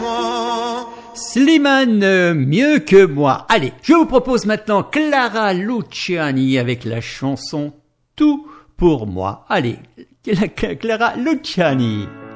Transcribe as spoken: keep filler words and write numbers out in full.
moi. Slimane, euh, mieux que moi. Allez, je vous propose maintenant Clara Luciani avec la chanson Tout pour moi. Allez, Clara Luciani.